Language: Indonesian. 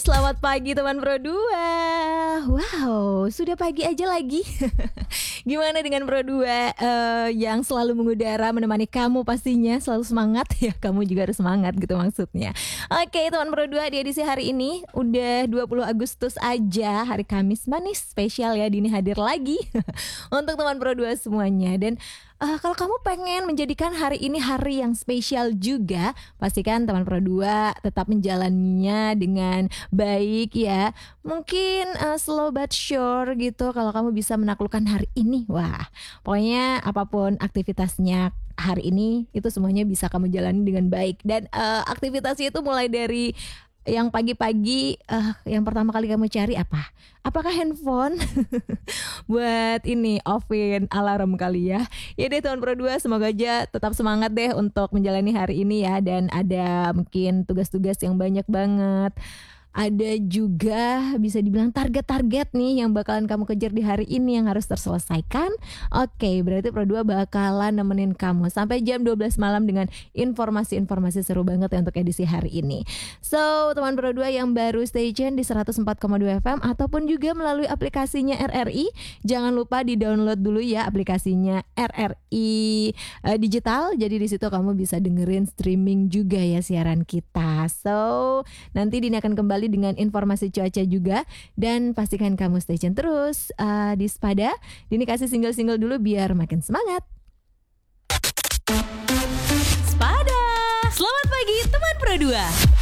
selamat pagi teman Pro 2. Wow, sudah pagi aja lagi. Gimana dengan Pro 2 yang selalu mengudara menemani kamu pastinya selalu semangat ya, kamu juga harus semangat gitu maksudnya. Oke, teman Pro 2 di edisi hari ini udah 20 Agustus aja, hari Kamis manis spesial ya, Dini hadir lagi untuk teman Pro 2 semuanya. Dan kalau kamu pengen menjadikan hari ini hari yang spesial juga, pastikan teman Pro 2 tetap menjalaninya dengan baik ya. Mungkin slow but sure gitu. Kalau kamu bisa menaklukkan hari ini, wah, pokoknya apapun aktivitasnya hari ini itu semuanya bisa kamu jalani dengan baik. Dan aktivitasnya itu mulai dari yang pagi-pagi, yang pertama kali kamu cari apa? Apakah handphone? Buat ini offin alarm kali ya. Ya deh teman Pro 2, semoga aja tetap semangat deh untuk menjalani hari ini ya. Dan ada mungkin tugas-tugas yang banyak banget. Ada juga bisa dibilang target-target nih yang bakalan kamu kejar di hari ini yang harus terselesaikan. Oke, berarti Pro 2 bakalan nemenin kamu sampai jam 12 malam dengan informasi-informasi seru banget ya untuk edisi hari ini. So, teman Pro 2 yang baru stay tune di 104,2 FM ataupun juga melalui aplikasinya RRI, jangan lupa di-download dulu ya aplikasinya RRI digital. Jadi di situ kamu bisa dengerin streaming juga ya siaran kita. So, nanti Dini akan kembali dengan informasi cuaca juga. Dan pastikan kamu stay tune terus di Spada. Dini kasih single-single dulu biar makin semangat. Spada. Selamat pagi teman Pro 2.